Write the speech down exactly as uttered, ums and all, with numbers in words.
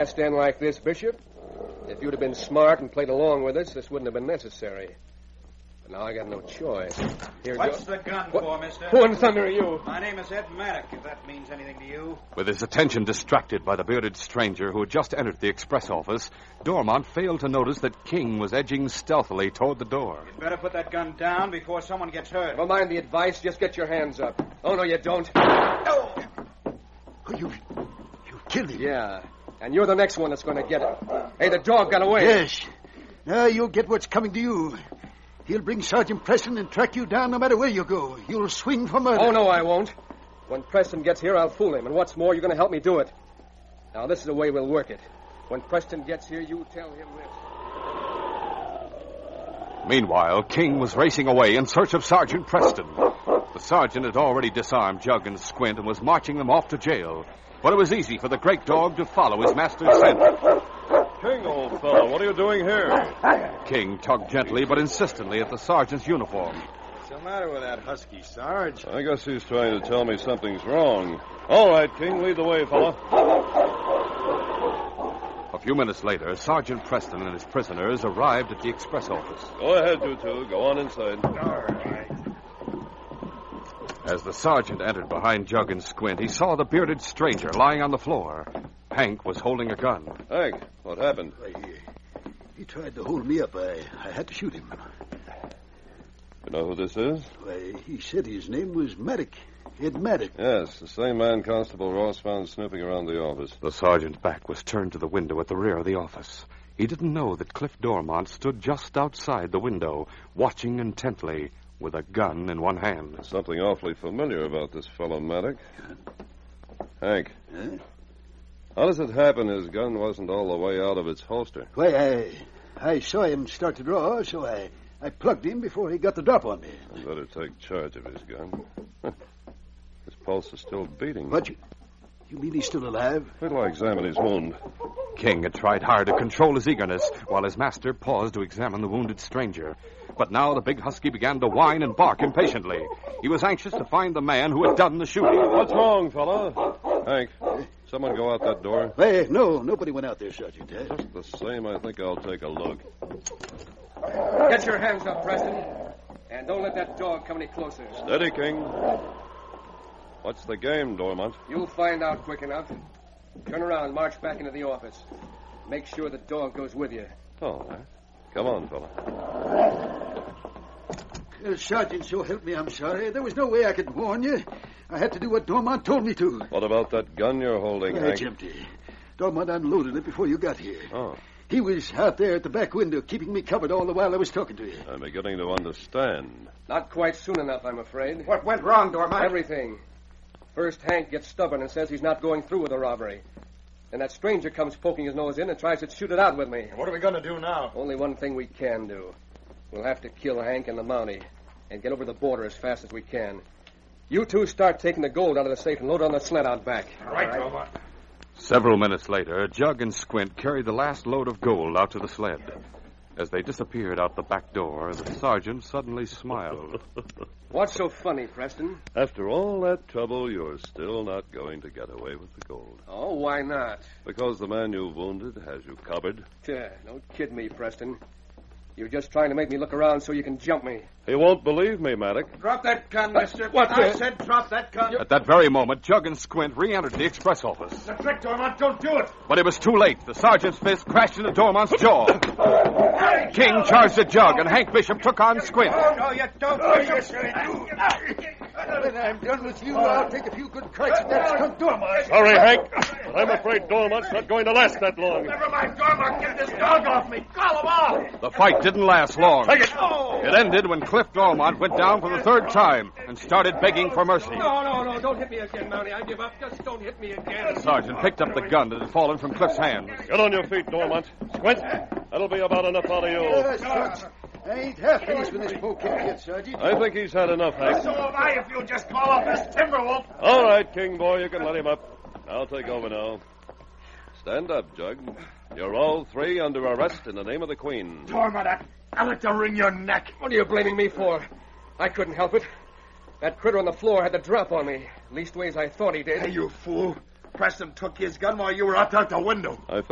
Stand like this, Bishop. If you'd have been smart and played along with us, this wouldn't have been necessary. But now I got no choice. Here What's go. the gun what? for, mister? Who in thunder are you? My name is Ed Maddock, if that means anything to you. With his attention distracted by the bearded stranger who had just entered the express office, Dormont failed to notice that King was edging stealthily toward the door. You'd better put that gun down before someone gets hurt. Never mind the advice. Just get your hands up. Oh, no, you don't. Oh! Oh, you... you killed him. Yeah, and you're the next one that's going to get it. Hey, the dog got away. Yes. Now you'll get what's coming to you. He'll bring Sergeant Preston and track you down no matter where you go. You'll swing for murder. Oh, no, I won't. When Preston gets here, I'll fool him. And what's more, you're going to help me do it. Now, this is the way we'll work it. When Preston gets here, you tell him this. Meanwhile, King was racing away in search of Sergeant Preston. The sergeant had already disarmed Jug and Squint and was marching them off to jail. But it was easy for the great dog to follow his master's scent. King, old fellow, what are you doing here? King tugged gently but insistently at the sergeant's uniform. What's the matter with that husky, Sarge? I guess he's trying to tell me something's wrong. All right, King, lead the way, fella. A few minutes later, Sergeant Preston and his prisoners arrived at the express office. Go ahead, you two. Go on inside. All right. As the sergeant entered behind Jug and Squint, he saw the bearded stranger lying on the floor. Hank was holding a gun. Hank, what happened? Why, he, he tried to hold me up. I, I had to shoot him. You know who this is? Why, he said his name was Maddock. Ed Maddock. Yes, the same man Constable Ross found snooping around the office. The sergeant's back was turned to the window at the rear of the office. He didn't know that Cliff Dormont stood just outside the window, watching intently, with a gun in one hand. There's something awfully familiar about this fellow Maddock. Hank. Huh? How does it happen his gun wasn't all the way out of its holster? Why, I, I saw him start to draw, so I, I plugged him before he got the drop on me. I'd better take charge of his gun. His pulse is still beating. What? You, you mean he's still alive? Wait till I examine his wound. King had tried hard to control his eagerness while his master paused to examine the wounded stranger. But now the big husky began to whine and bark impatiently. He was anxious to find the man who had done the shooting. What's wrong, fella? Hank, someone go out that door. Why, no, nobody went out there, Sergeant. Huh? Just the same, I think I'll take a look. Get your hands up, Preston. And don't let that dog come any closer. Steady, King. What's the game, Dormont? You'll find out quick enough. Turn around and march back into the office. Make sure the dog goes with you. All right. Come on, fella. Uh, Sergeant, so help me, I'm sorry. There was no way I could warn you. I had to do what Dormont told me to. What about that gun you're holding, It's Hank? empty. Dormont unloaded it before you got here. Oh, He was out there at the back window, keeping me covered all the while I was talking to you. I'm beginning to understand. Not quite soon enough, I'm afraid. What went wrong, Dormont? Everything. First, Hank gets stubborn and says he's not going through with the robbery. Then that stranger comes poking his nose in and tries to shoot it out with me. What are we going to do now? Only one thing we can do. We'll have to kill Hank and the Mountie and get over the border as fast as we can. You two start taking the gold out of the safe and load on the sled out back. All right, Dormont. Several minutes later, Jug and Squint carried the last load of gold out to the sled. As they disappeared out the back door, the sergeant suddenly smiled. What's so funny, Preston? After all that trouble, you're still not going to get away with the gold. Oh, why not? Because the man you wounded has you covered. Tch, don't kid me, Preston. You're just trying to make me look around so you can jump me. He won't believe me, Maddock. Drop that gun, mister. What I the- said drop that gun. At that very moment, Jug and Squint re-entered the express office. The trick, Dormont. Don't do it. But it was too late. The sergeant's fist crashed into Dormont's jaw. King charged at Jug, and Hank Bishop took on Squint. Oh, no, you don't. Oh, yes, I do. When I'm done with you, I'll take a few good cracks at that skunk Dormont. Sorry, Hank, but I'm afraid Dormont's not going to last that long. Never mind, Dormont. Get this dog off me. Call him off. The fight didn't last long. Take it. It ended when Cliff Dormont went down for the third time and started begging for mercy. No, no, no, don't hit me again, Mountie. I give up. Just don't hit me again. The sergeant picked up the gun that had fallen from Cliff's hand. Get on your feet, Dormont. Squint, that'll be about enough out of you. Uh, shucks. I ain't half finished with this poke yet, Sergeant. I think he's had enough, Hank. So have I if you'll just call off this Timberwolf. All right, King Boy, you can let him up. I'll take over now. Stand up, Jug. You're all three under arrest in the name of the Queen. Dormont, I- I'll let you wring your neck. What are you blaming me for? I couldn't help it. That critter on the floor had the drop on me. Leastways, I thought he did. Hey, you fool. Preston took his gun while you were out out the window. I